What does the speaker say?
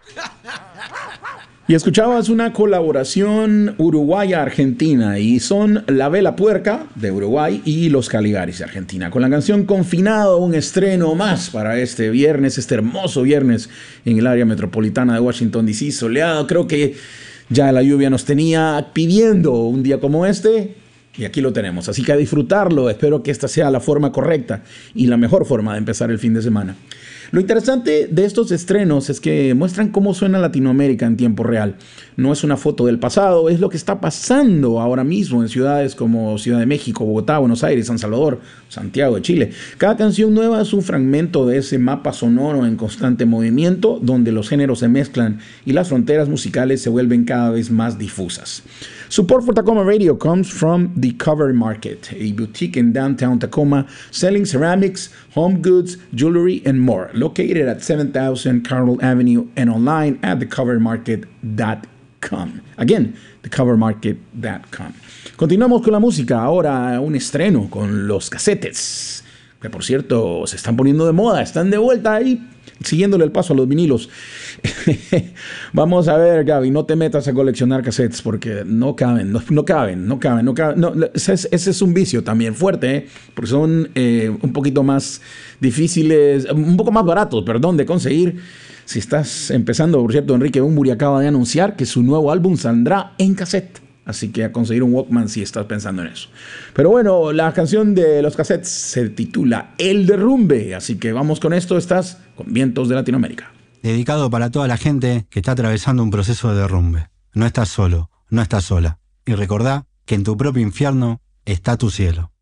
Y escuchabas una colaboración uruguaya-argentina y son La Vela Puerca de Uruguay y Los Caligaris de Argentina. Con la canción Confinado, un estreno más para este viernes, este hermoso viernes en el área metropolitana de Washington DC, soleado. Creo que ya la lluvia nos tenía pidiendo un día como este y aquí lo tenemos. Así que a disfrutarlo. Espero que esta sea la forma correcta y la mejor forma de empezar el fin de semana. Lo interesante de estos estrenos es que muestran cómo suena Latinoamérica en tiempo real. No es una foto del pasado, es lo que está pasando ahora mismo en ciudades como Ciudad de México, Bogotá, Buenos Aires, San Salvador, Santiago de Chile. Cada canción nueva es un fragmento de ese mapa sonoro en constante movimiento, donde los géneros se mezclan y las fronteras musicales se vuelven cada vez más difusas. Support for Tacoma Radio comes from The Cover Market, a boutique in downtown Tacoma selling ceramics, home goods, jewelry, and more. Located at 7000 Carroll Avenue and online at thecovermarket.com. Again, thecovermarket.com. Continuamos con la música. Ahora un estreno con los casetes, que por cierto se están poniendo de moda, están de vuelta ahí, siguiéndole el paso a los vinilos. Vamos a ver, Gaby, no te metas a coleccionar cassettes porque no caben. Ese es un vicio también fuerte, porque son un poquito más difíciles, un poco más baratos, perdón, de conseguir. Si estás empezando, por cierto, Enrique Bunbury acaba de anunciar que su nuevo álbum saldrá en cassette. Así que a conseguir un Walkman si estás pensando en eso. Pero bueno, la canción de los cassettes se titula El Derrumbe. Así que vamos con esto. Estás con Vientos de Latinoamérica. Dedicado para toda la gente que está atravesando un proceso de derrumbe. No estás solo, no estás sola. Y recordá que en tu propio infierno está tu cielo.